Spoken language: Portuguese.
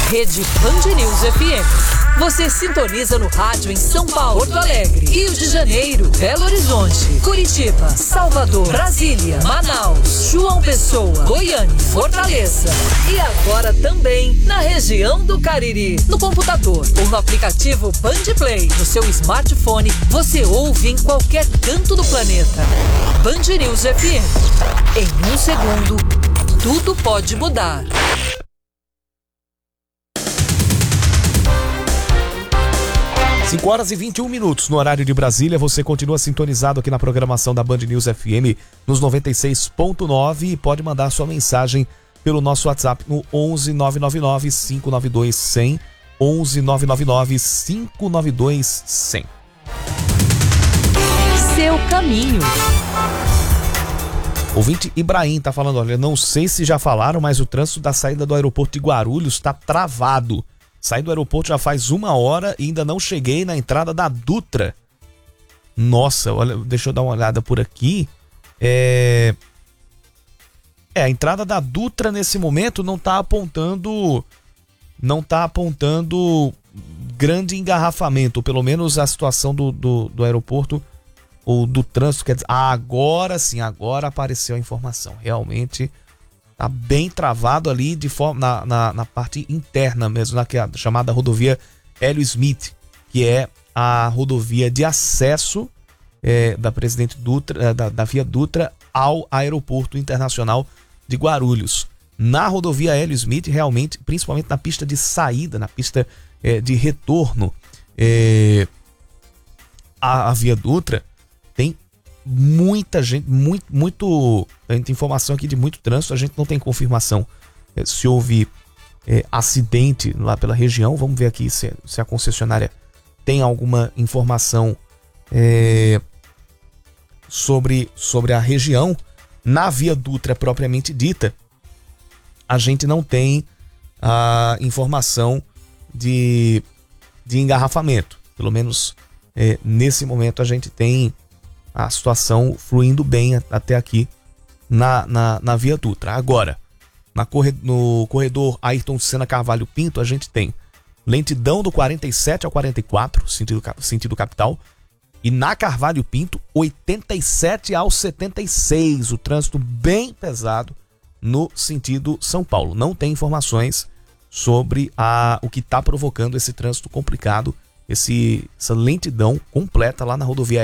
Rede Band News FM. Você sintoniza no rádio em São Paulo, Porto Alegre, Rio de Janeiro, Belo Horizonte, Curitiba, Salvador, Brasília, Manaus, João Pessoa, Goiânia, Fortaleza. E agora também na região do Cariri. No computador ou no aplicativo Band Play. No seu smartphone, você ouve em qualquer canto do planeta. Band News FM. Em um segundo, tudo pode mudar. 5h21 no horário de Brasília. Você continua sintonizado aqui na programação da Band News FM nos 96.9 e pode mandar sua mensagem pelo nosso WhatsApp no 11 999 592 100, 11 999 592 100. Seu caminho. Ouvinte Ibrahim tá falando, olha, não sei se já falaram, mas o trânsito da saída do aeroporto de Guarulhos está travado. Saí do aeroporto já faz 1 hora e ainda não cheguei na entrada da Dutra. Nossa, olha, deixa eu dar uma olhada por aqui. A entrada da Dutra nesse momento não tá apontando grande engarrafamento, ou pelo menos a situação do aeroporto ou do trânsito, quer dizer, agora sim, agora apareceu a informação. Realmente tá bem travado ali de forma na parte interna mesmo, na chamada rodovia Hélio Smith, que é a rodovia de acesso da Presidente Dutra, da Via Dutra ao Aeroporto Internacional de Guarulhos. Na rodovia Hélio Smith, realmente, principalmente na pista de saída, na pista de retorno à Via Dutra, tem muita gente, muita informação aqui de muito trânsito. A gente não tem confirmação se houve acidente lá pela região. Vamos ver aqui se a concessionária tem alguma informação sobre a região. Na Via Dutra propriamente dita, a gente não tem a informação de engarrafamento. Pelo menos nesse momento a gente tem a situação fluindo bem até aqui na Via Dutra. Agora, no corredor Ayrton Senna Carvalho Pinto, a gente tem lentidão do 47 ao 44, sentido capital, e na Carvalho Pinto, 87 ao 76, o trânsito bem pesado no sentido São Paulo. Não tem informações sobre o que está provocando esse trânsito complicado, essa lentidão completa lá na rodovia